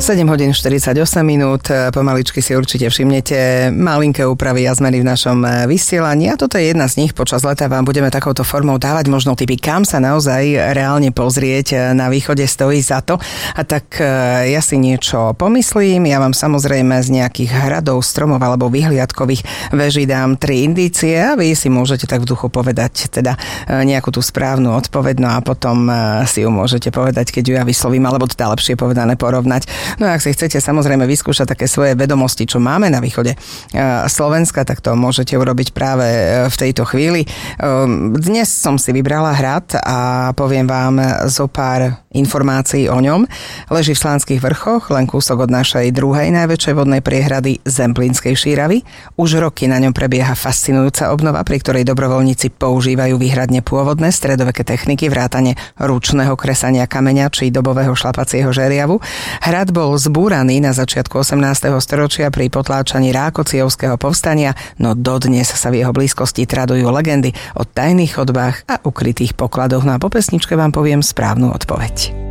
7 hodín 48 minút, pomaličky si určite všimnete malinké úpravy a zmeny v našom vysielaní a toto je jedna z nich. Počas leta vám budeme takouto formou dávať možno tipy, kam sa naozaj reálne pozrieť. Na východe stojí za to. A tak ja si niečo pomyslím, ja vám samozrejme z nejakých hradov, stromov alebo vyhliadkových veží dám 3 indície a vy si môžete tak v duchu povedať teda nejakú tú správnu odpoveď, no a potom si ju môžete povedať, keď ju ja vyslovím, alebo teda lepšie povedané porovnať. No a ak si chcete samozrejme vyskúšať také svoje vedomosti, čo máme na východe Slovenska, tak to môžete urobiť práve v tejto chvíli. Dnes som si vybrala hrad a poviem vám zo pár informácií o ňom. Leží v Slánskych vrchoch, len kúsok od našej druhej najväčšej vodnej priehrady Zemplínskej šíravy. Už roky na ňom prebieha fascinujúca obnova, pri ktorej dobrovoľníci používajú výhradne pôvodné stredoveké techniky vrátane ručného kresania kameňa či dobového šlapacieho žeriavu. Hrad bol zbúraný na začiatku 18. storočia pri potláčaní Rákociovského povstania, no dodnes sa v jeho blízkosti tradujú legendy o tajných chodbách a ukrytých pokladoch. No a po pesničke vám poviem správnu odpoveď.